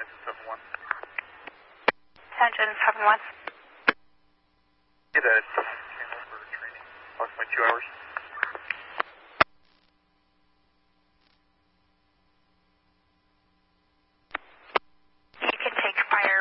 7-1. Attention, 7-1. Get a channel for training, approximately 2 hours.